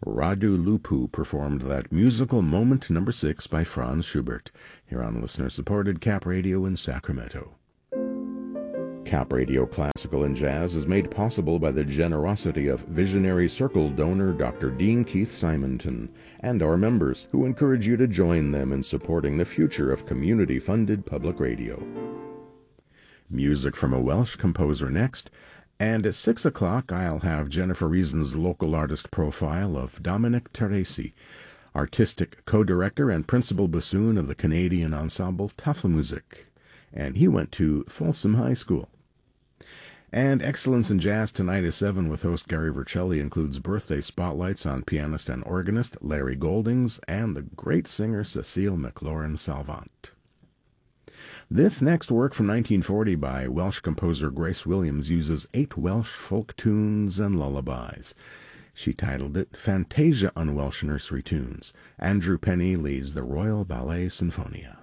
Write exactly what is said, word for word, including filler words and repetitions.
Radu Lupu performed that musical moment number six by Franz Schubert, here on listener-supported Cap Radio in Sacramento. Cap Radio Classical and Jazz is made possible by the generosity of Visionary Circle donor Doctor Dean Keith Simonton and our members, who encourage you to join them in supporting the future of community-funded public radio. Music from a Welsh composer next, and at six o'clock I'll have Jennifer Reason's local artist profile of Dominic Teresi, artistic co-director and principal bassoon of the Canadian ensemble Tafelmusik, and he went to Folsom High School. And Excellence in Jazz tonight at seven with host Gary Vercelli includes birthday spotlights on pianist and organist Larry Goldings and the great singer Cecile McLaurin-Salvant. This next work from nineteen forty by Welsh composer Grace Williams uses eight Welsh folk tunes and lullabies. She titled it Fantasia on Welsh Nursery Tunes. Andrew Penny leads the Royal Ballet Sinfonia.